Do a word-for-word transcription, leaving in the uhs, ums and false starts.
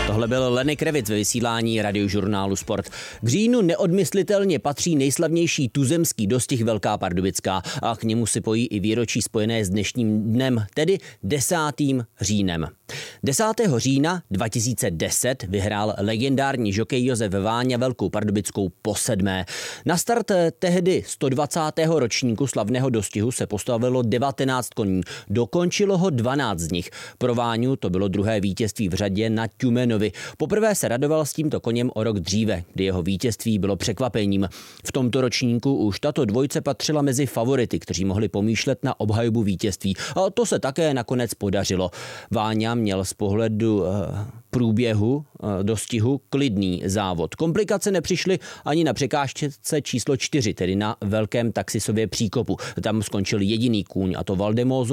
Tohle byl Lenny Kravitz ve vysílání radiožurnálu Sport. K říjnu neodmyslitelně patří nejslavnější tuzemský dostih Velká Pardubická a k němu si pojí i výročí spojené s dnešním dnem, tedy desátým říjnem. desátého října dva tisíce deset vyhrál legendární žokej Josef Váňa Velkou Pardubickou posedmé. Na start tehdy sto dvacátého ročníku slavného dostihu se postavilo devatenáct koní. Dokončilo ho dvanáct z nich. Pro Váňu to bylo druhé vítězství v řadě na Tjumenovi. Poprvé se radoval s tímto koněm o rok dříve, kdy jeho vítězství bylo překvapením. V tomto ročníku už tato dvojce patřila mezi favority, kteří mohli pomýšlet na obhajobu vítězství. A to se také nakonec podařilo. Váňa měl z pohledu uh, průběhu uh, dostihu klidný závod. Komplikace nepřišly ani na překážce číslo čtyři, tedy na Velkém Taxisově příkopu. Tam skončil jediný kůň, a to Valdemózo